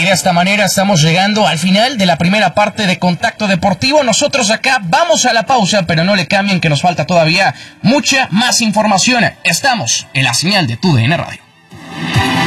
de esta manera estamos llegando al final de la primera parte de Contacto Deportivo. Nosotros acá vamos a la pausa, pero no le cambien que nos falta todavía mucha más información. Estamos en la señal de TUDN Radio.